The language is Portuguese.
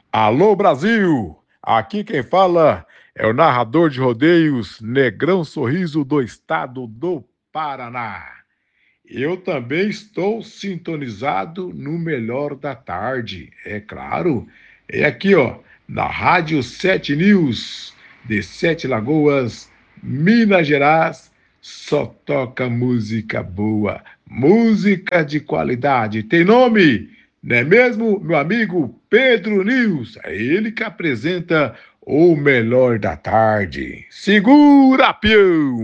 Alô Brasil! Aqui quem fala é o narrador de rodeios Negrão Sorriso do estado do Paraná. Eu também estou sintonizado no Melhor da Tarde, é claro. É aqui, ó, na Rádio 7 News, de Sete Lagoas, Minas Gerais. Só toca música boa, música de qualidade. Tem nome, não é mesmo, meu amigo Pedro News? É ele que apresenta o Melhor da Tarde. Segura, pião!